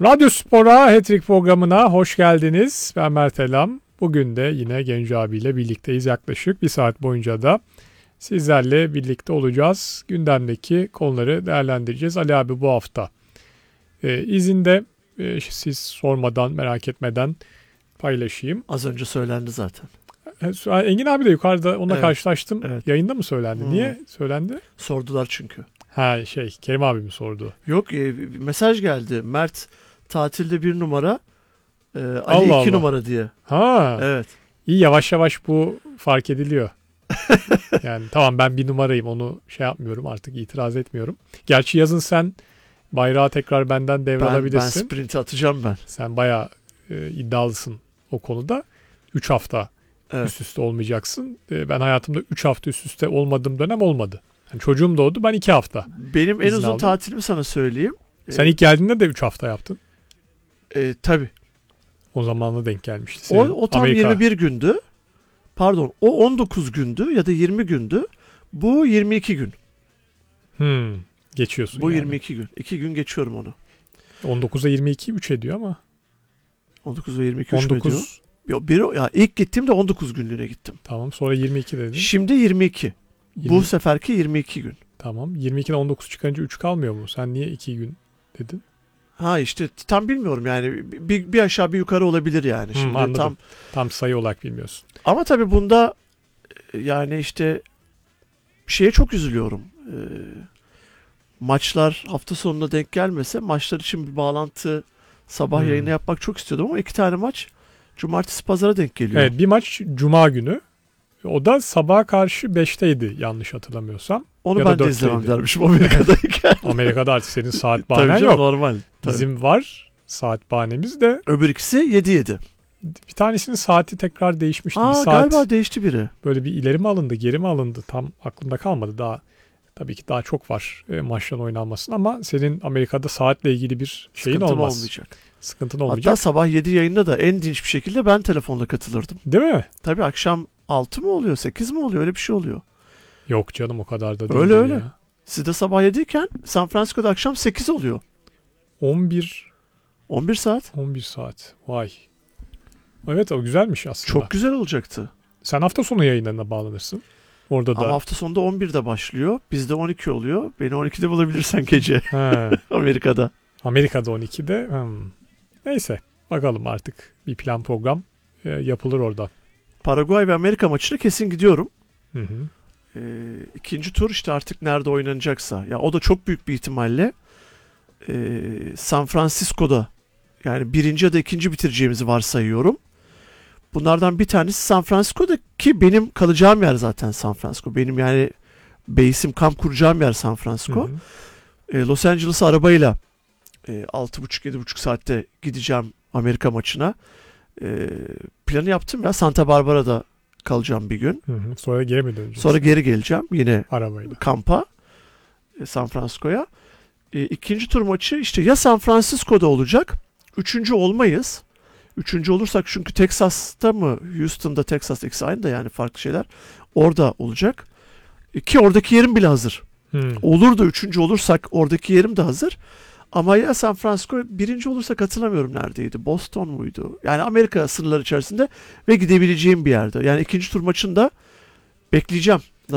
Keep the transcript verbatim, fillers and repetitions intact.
Radyo Spor'a Hat-Trick programına hoş geldiniz. Ben Mert Elam. Bugün de yine Genco abiyle birlikteyiz. Yaklaşık bir saat boyunca da sizlerle birlikte olacağız. Gündemdeki konuları değerlendireceğiz. Ali abi bu hafta e, izinde e, siz sormadan, merak etmeden paylaşayım. Az önce söylendi zaten. Engin abi de yukarıda onunla Evet, karşılaştım. evet. Yayında mı söylendi? Hmm. Niye söylendi? Sordular çünkü. Ha şey Kerim abi mi sordu? Yok e, bir mesaj geldi. Mert tatilde bir numara, e, Ali Allah iki Allah. numara diye. Ha. Evet. İyi, yavaş yavaş bu fark ediliyor. Yani tamam, ben bir numarayım, onu şey yapmıyorum artık, itiraz etmiyorum. Gerçi yazın sen bayrağı tekrar benden Ben, ben devralabilirsin. sprinti atacağım ben. Sen bayağı e, iddialısın o konuda. üç hafta Evet. üst üste olmayacaksın. E, ben hayatımda üç hafta üst üste olmadığım dönem olmadı. Yani çocuğum doğdu, ben iki hafta. Benim en İzin uzun aldım. tatilimi sana söyleyeyim. Sen ilk geldiğinde de üç hafta yaptın. E, tabii. O zamanla denk gelmişti. O, Senin o tam Amerika. yirmi bir gündü. Pardon, o on dokuz gündü ya da yirmi gündü. Bu yirmi iki gün. Hmm, geçiyorsun Bu yani. yirmi iki gün. iki gün geçiyorum onu. on dokuza yirmi iki üç ediyor ama. on dokuz ve yirmi iki on üç mü ediyor? dokuz Yok, bir, ya ilk gittiğimde on dokuz günlüğüne gittim. tamam, sonra yirmi iki dedin. Şimdi yirmi iki. Bu yirmi seferki yirmi iki gün. Tamam. yirmi ikiden on dokuz çıkınca üç kalmıyor mu? Sen niye iki gün dedin? Ha işte tam bilmiyorum yani bir, bir aşağı bir yukarı olabilir yani. Şimdi anladım. tam Tam sayı olarak bilmiyorsun. ama tabii bunda e, yani işte şeye çok üzülüyorum. Ee, maçlar hafta sonuna denk gelmese maçlar için bir bağlantı sabah Hmm. yayını yapmak çok istiyordum ama iki tane maç cumartesi pazara denk geliyor. Evet, bir maç cuma günü. O da sabaha karşı beşteydi yanlış hatırlamıyorsam. Onu ya da ben de dörtteydi. izlemem dermişim Amerika'dayken. Amerika'da artık senin saat Tabii bahanen canım, yok. normal. Tabii. Bizim var saat bahanemiz de. Öbür ikisi yedi yedi. Bir tanesinin saati tekrar değişmişti. Bir Aa saat galiba değişti biri. böyle bir ileri mi alındı, geri mi alındı, tam aklımda kalmadı daha. Tabii ki daha çok var e, maçların oynanmasın ama senin Amerika'da saatle ilgili bir şeyin Sıkıntım olmaz. olmayacak. Sıkıntın Hatta olmayacak. sabah yedi yayında da en dinç bir şekilde ben telefonla katılırdım. Değil mi? Tabii akşam altı mı oluyor, sekiz mi oluyor, öyle bir şey oluyor. Yok canım, o kadar da değil. Öyle öyle. Ya. Sizde sabah yedi iken San Francisco'da akşam sekiz oluyor. on bir on bir saat. on bir saat. Vay. Evet, o güzelmiş aslında. Çok güzel olacaktı. Sen hafta sonu yayınlarına bağlanırsın. Orada da. Ama hafta sonunda on birde başlıyor. Bizde on iki oluyor. Beni on ikide bulabilirsen gece He, Amerika'da. Amerika'da on ikide. Hmm. Neyse. Bakalım artık bir plan program e, yapılır orada. Paraguay ve Amerika maçına kesin gidiyorum. Hı hı. Ee, ikinci tur işte artık nerede oynanacaksa. Ya o da çok büyük bir ihtimalle e, San Francisco'da, yani birinci ya da ikinci bitireceğimizi varsayıyorum. Bunlardan bir tanesi San Francisco'da ki benim kalacağım yer zaten San Francisco. Benim yani base'im, kamp kuracağım yer San Francisco. Hı hı. E, Los Angeles'a arabayla e, altı buçuk yedi buçuk saatte gideceğim Amerika maçına. E, planı yaptım ya, Santa Barbara'da kalacağım bir gün. Hı hı. Sonra geri mi döneceksin? Sonra geri geleceğim yine arabayla. kampa, e, San Francisco'ya. E, ikinci tur maçı işte ya San Francisco'da olacak. Üçüncü olmayız. Üçüncü olursak çünkü Texas'ta mı, Houston'da, Texas ikisi aynı da yani farklı şeyler. Orada olacak. E, ki oradaki yerim bile hazır. Hı. Olur da üçüncü olursak oradaki yerim de hazır. Ama ya San Francisco birinci olursak hatırlamıyorum neredeydi. Boston muydu? Yani Amerika sınırları içerisinde ve gidebileceğim bir yerde. Yani ikinci tur maçında bekleyeceğim.